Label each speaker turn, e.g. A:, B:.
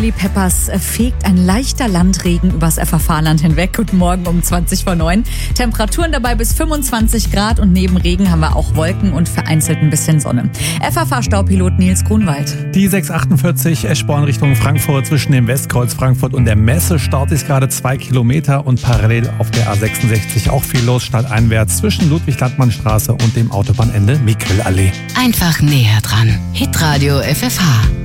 A: Chili Peppers fegt ein leichter Landregen übers FFH-Land hinweg. Guten Morgen um 20:09. Temperaturen dabei bis 25 Grad und neben Regen haben wir auch Wolken und vereinzelt ein bisschen Sonne. FFH-Staupilot Nils Grunwald.
B: Die 648 Eschborn Richtung Frankfurt zwischen dem Westkreuz Frankfurt und der Messe. Start ist gerade 2 Kilometer und parallel auf der A66 auch viel los, stadteinwärts zwischen Ludwig-Landmann-Straße und dem Autobahnende Mikrelallee.
C: Einfach näher dran. Hitradio FFH.